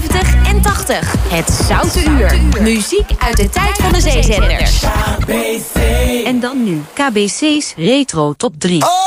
70 en 80. Het Zoute Uur. Muziek uit de tijd van de zeezenders. KBC. En dan nu KBC's Retro Top 3.